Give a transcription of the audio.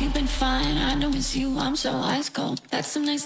you've been fine. I know it's you, I'm so ice cold. That's some nice